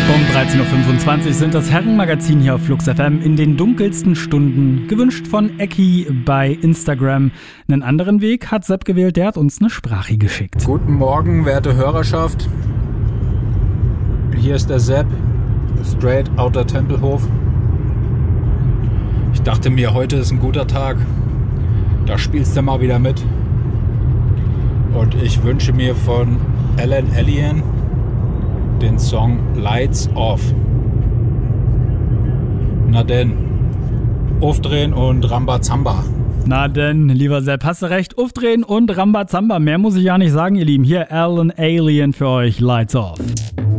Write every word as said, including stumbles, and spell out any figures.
Um dreizehn Uhr fünfundzwanzig sind das Herrenmagazin hier auf Flux F M in den dunkelsten Stunden. Gewünscht von Ecki bei Instagram. Einen anderen Weg hat Sepp gewählt, der hat uns eine Sprache geschickt. Guten Morgen, werte Hörerschaft. Hier ist der Sepp, straight outer Tempelhof. Ich dachte mir, heute ist ein guter Tag. Da spielst du mal wieder mit. Und ich wünsche mir von Alan Alien den Song Lights Off. Na denn, aufdrehen und Rambazamba. Na denn, lieber Sepp, hast du recht, aufdrehen und Rambazamba. Mehr muss ich ja nicht sagen, ihr Lieben. Hier Alan Alien für euch, Lights Off.